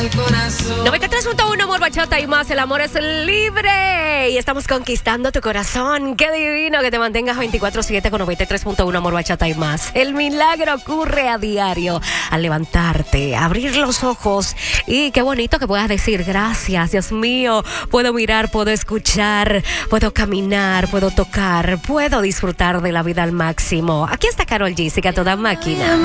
93.1 Amor Bachata y más, el amor es libre y estamos conquistando tu corazón. Qué divino que te mantengas 24/7 con 93.1 Amor Bachata y más. El milagro ocurre a diario al levantarte, abrir los ojos y qué bonito que puedas decir gracias, Dios mío, puedo mirar, puedo escuchar, puedo caminar, puedo tocar, puedo disfrutar de la vida al máximo. Aquí está Karol G, sigue a toda máquina.